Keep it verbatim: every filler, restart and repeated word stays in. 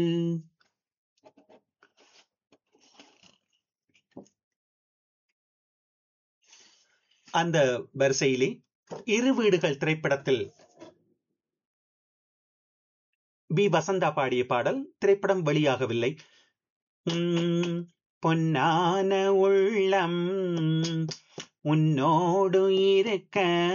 அந்த வரிசையிலே இரு வீடுகள் திரைப்படத்தில் பி வசந்தா பாடிய பாடல். திரைப்படம் வெளியாகவில்லை. உம், பொன்னான உள்ளம் உன்னோடு இருக்க